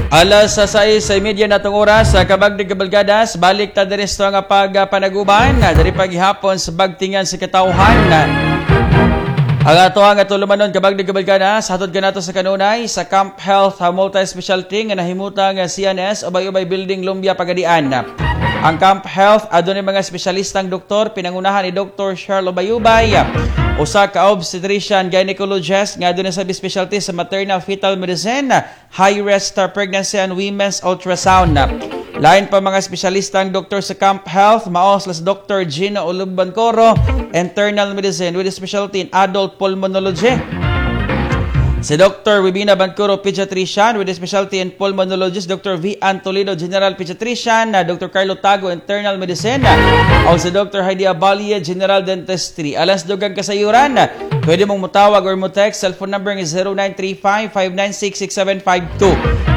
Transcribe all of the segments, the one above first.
Alas sa 6:30 na itong oras sa kabagdig kabalgadas, balik ta diri sa nga pagpanaguban, diri paghihapon sa bagtingan sa katawhan. Ang ato nga tulumanon kabagdig kabalgadas, hatod kanato sa kanunay sa Camp Health Multi-Specialty nga nahimutang CNS Ubay-Ubay Building, Lumbia, Pagadian. Ang Camp Health adunay mga espesyalistang doktor, pinangunahan ni Dr. Cheryl Ubay-Ubay, usa ka obstetrician gynecologist nga adunay sa specialty sa maternal fetal medicine, high risk pregnancy and women's ultrasound. Lain pa mga espesyalistang doktor sa Camp Health, maos las Dr. Gino Olumbancoro, internal medicine with specialty in adult pulmonology. Si Dr. Wibina Bancuro, pediatrician with specialty in pulmonologist, Dr. V. Antolido, general pediatrician, Dr. Carlo Tago, internal medicine, o si Dr. Heidi Abalia, general dentistry. Alas dugang kasayuran, pwede mong mutawag or mo-text. Cellphone number is 0935-596-6752.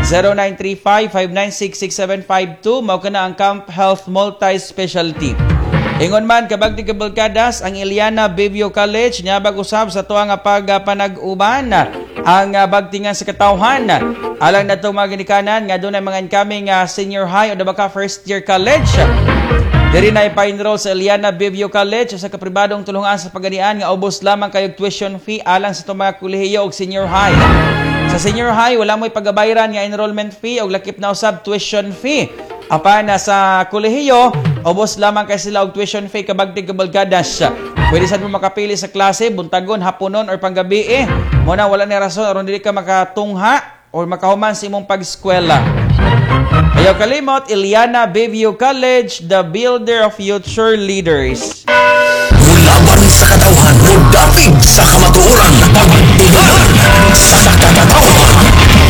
0935-596-6752. Mao ka na ang Camp Health Multi-Specialty. Ingon man kabagdi kabalgadas ang Iliana Bevio College nya bag-usab sa tuwa nga pagpanag-uban ang bagtingan sa katawhan. Alang na itong mga ginikanan nga doon ay mga incoming senior high o baka first year college. Diri na ipa-enroll sa Iliana Bevio College sa kapribadong tulungan sa paganian nga ubos lamang kayog tuition fee alang sa itong mga kolehiyo o senior high. Sa senior high wala mo'y pagabayran nga enrollment fee o lakip na usab tuition fee. Apan sa kolehiyo, ubos lamang kay sila og tuition fee kabagdig kabalgadas. Pwede sad mo makapili sa klase, buntagon, haponon or panggabi. Muna wala ni rason aron dili ka makatungha or makahuman sa imong pag-eskwela. Ayaw kalimot, Iliana Bevio College, the builder of future leaders. Mulaban sa katawhan, mudapig sa kamatuoran, pagtulungan sa katawhan.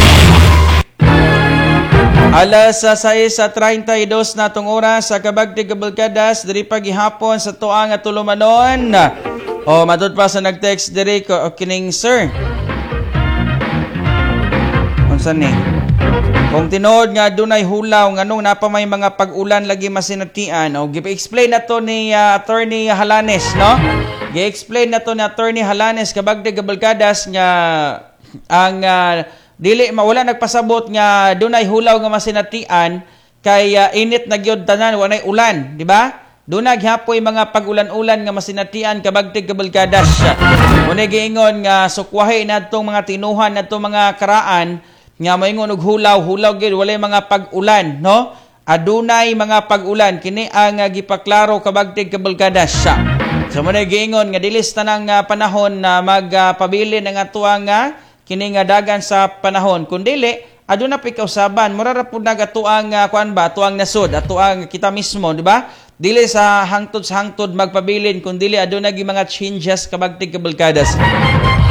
Alas sa 6:32 na itong oras sa kabagdig kabalgadas, diri paghihapon sa tuang at tulumanon. O matut pa sa nag-text diri ko, kining sir. Unsan ni? Kung tinuod nga dunay hulaw nganong napamay mga pag-ulan lagi masinatian. O gi-explain na to ni Attorney Halanes, no? Gi-explain na to ni Attorney Halanes kabagdig kabalgadas nga ang dili mawala nagpasabot nga dunay hulaw nga masinatian kay init na gyud tanan walay ulan, di ba? Dunay hapoy mga pag-ulan-ulan nga masinatian kabagtig kabalgadas. Unay giingon nga sukwahi nadtong mga tinuhan nadtong mga karaan nga moingon og hulaw gyud walay mga pag-ulan, no? Adunay mga pag-ulan kini ang gipaklaro kabagtig kabalgadas. So munay giingon nga dilis tanang panahon na magpabili ng atuang kini nga dagan sa panahon kundili aduna pa kausaban mura ra pud nagatuang kuan ba atuang nasod atuang kita mismo, di ba? Dili sa hangtod magpabilin kundili aduna gi mga changes kabagtig kabalgadas.